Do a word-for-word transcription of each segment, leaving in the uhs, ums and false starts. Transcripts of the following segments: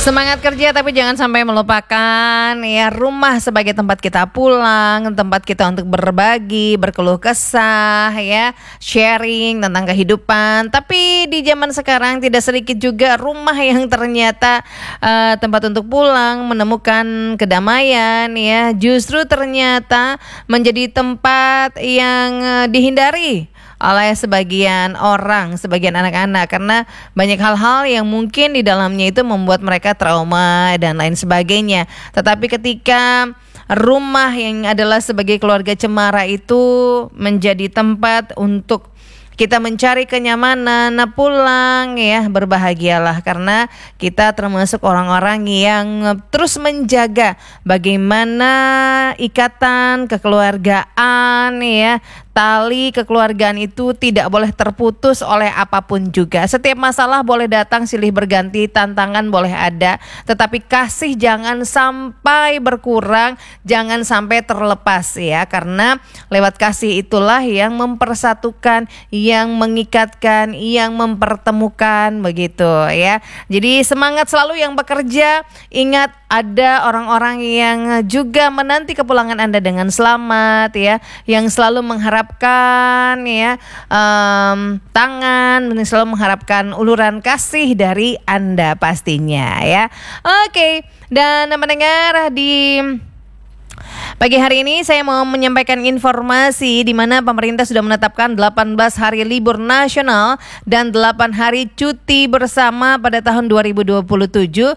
Semangat kerja tapi jangan sampai melupakan ya rumah sebagai tempat kita pulang, tempat kita untuk berbagi, berkeluh kesah ya, sharing tentang kehidupan. Tapi di zaman sekarang tidak sedikit juga rumah yang ternyata uh, tempat untuk pulang, menemukan kedamaian ya, justru ternyata menjadi tempat yang uh, dihindari oleh sebagian orang, sebagian anak-anak, karena banyak hal-hal yang mungkin di dalamnya itu membuat mereka trauma dan lain sebagainya. Tetapi ketika rumah yang adalah sebagai keluarga cemara itu menjadi tempat untuk kita mencari kenyamanan, nah pulang ya berbahagialah karena kita termasuk orang-orang yang terus menjaga bagaimana ikatan kekeluargaan ya, tali kekeluargaan itu tidak boleh terputus oleh apapun juga. Setiap masalah boleh datang silih berganti, tantangan boleh ada, tetapi kasih jangan sampai berkurang, jangan sampai terlepas ya, karena lewat kasih itulah yang mempersatukan, yang mengikatkan, yang mempertemukan begitu ya. Jadi semangat selalu yang bekerja, ingat ada orang-orang yang juga menanti kepulangan Anda dengan selamat ya, yang selalu mengharapkan ya um, tangan, selalu mengharapkan uluran kasih dari Anda pastinya ya. Oke, dan mendengar di pagi hari ini saya mau menyampaikan informasi di mana pemerintah sudah menetapkan delapan belas hari libur nasional dan delapan hari cuti bersama pada tahun dua ribu dua puluh tujuh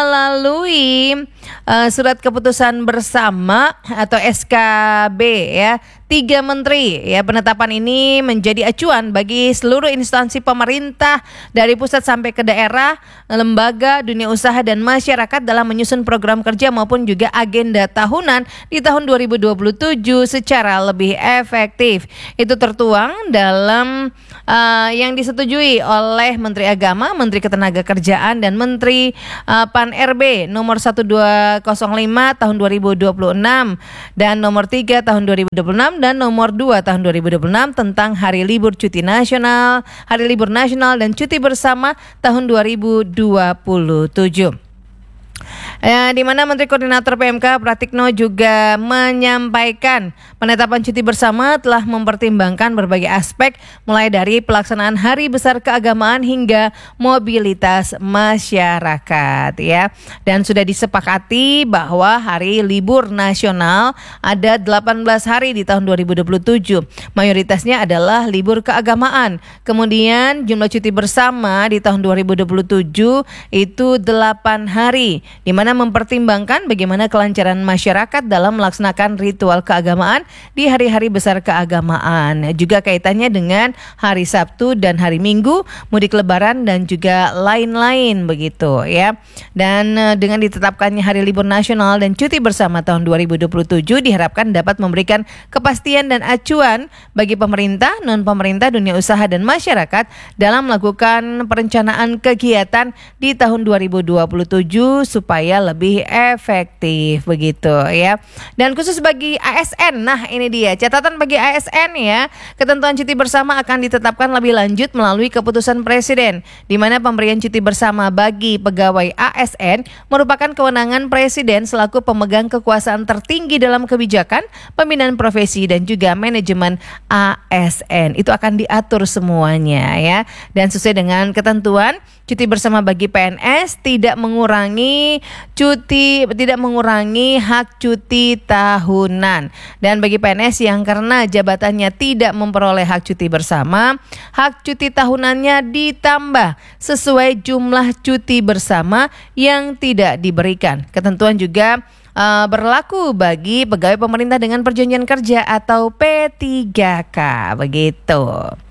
melalui uh, surat keputusan bersama atau S K B ya. Tiga menteri ya. Penetapan ini menjadi acuan bagi seluruh instansi pemerintah dari pusat sampai ke daerah, lembaga, dunia usaha dan masyarakat dalam menyusun program kerja maupun juga agenda tahunan di tahun dua ribu dua puluh tujuh secara lebih efektif. Itu tertuang dalam uh, yang disetujui oleh Menteri Agama, Menteri Ketenagakerjaan dan Menteri uh, P A N R B nomor seribu dua ratus lima tahun dua ribu dua puluh enam dan nomor tiga tahun dua ribu dua puluh enam dan nomor dua tahun dua ribu dua puluh enam tentang hari libur cuti nasional, hari libur nasional dan cuti bersama tahun dua ribu dua puluh tujuh. Ya, di mana Menteri Koordinator P M K Pratikno juga menyampaikan penetapan cuti bersama telah mempertimbangkan berbagai aspek mulai dari pelaksanaan hari besar keagamaan hingga mobilitas masyarakat ya. Dan sudah disepakati bahwa hari libur nasional ada delapan belas hari di tahun dua ribu dua puluh tujuh. Mayoritasnya adalah libur keagamaan. Kemudian jumlah cuti bersama di tahun dua ribu dua puluh tujuh itu delapan hari, di mana mempertimbangkan bagaimana kelancaran masyarakat dalam melaksanakan ritual keagamaan di hari-hari besar keagamaan. Juga kaitannya dengan hari Sabtu dan hari Minggu, mudik lebaran dan juga lain-lain begitu ya. Dan dengan ditetapkannya hari libur nasional dan cuti bersama tahun dua ribu dua puluh tujuh diharapkan dapat memberikan kepastian dan acuan bagi pemerintah, non-pemerintah, dunia usaha dan masyarakat dalam melakukan perencanaan kegiatan di tahun dua ribu dua puluh tujuh supaya lebih efektif begitu ya. Dan khusus bagi A S N, nah ini dia catatan bagi A S N ya. Ketentuan cuti bersama akan ditetapkan lebih lanjut melalui keputusan Presiden, di mana pemberian cuti bersama bagi pegawai A S N merupakan kewenangan Presiden selaku pemegang kekuasaan tertinggi dalam kebijakan, pembinaan profesi dan juga manajemen A S N. Itu akan diatur semuanya ya. Dan sesuai dengan ketentuan, cuti bersama bagi P N S tidak mengurangi cuti tidak mengurangi hak cuti tahunan. Dan bagi P N S yang karena jabatannya tidak memperoleh hak cuti bersama, hak cuti tahunannya ditambah sesuai jumlah cuti bersama yang tidak diberikan. Ketentuan juga uh, berlaku bagi pegawai pemerintah dengan perjanjian kerja atau P tiga K begitu.